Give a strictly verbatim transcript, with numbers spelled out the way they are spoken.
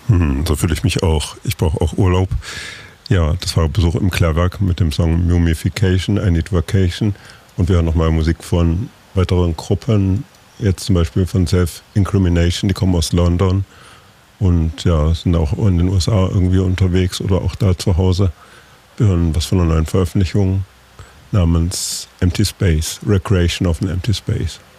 Hm, so fühle ich mich auch. Ich brauche auch Urlaub. Ja, das war Besuch im Klärwerk mit dem Song Mumification, I Need Vacation. Und wir hören nochmal Musik von weiteren Gruppen. Jetzt zum Beispiel von Self-Incrimination, die kommen aus London. Und ja, sind auch in den U S A irgendwie unterwegs oder auch da zu Hause. Wir hören was von einer neuen Veröffentlichung namens Empty Space, Recreation of an Empty Space.